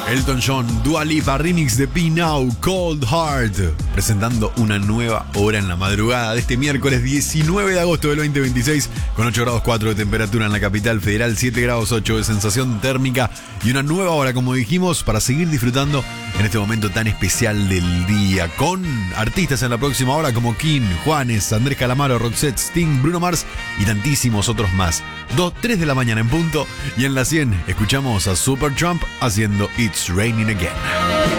Elton John, Dua Lipa, remix de Be Now, Cold Heart, presentando una nueva hora en la madrugada de este miércoles 19 de agosto del 2026, con 8 grados 4 de temperatura en la capital federal, 7 grados 8 de sensación térmica y una nueva hora, como dijimos, para seguir disfrutando en este momento tan especial del día, con artistas en la próxima hora como King, Juanes, Andrés Calamaro, Roxette, Sting, Bruno Mars y tantísimos otros más. 3 de la mañana en punto, y en la 100 escuchamos a Supertramp haciendo It's Raining Again.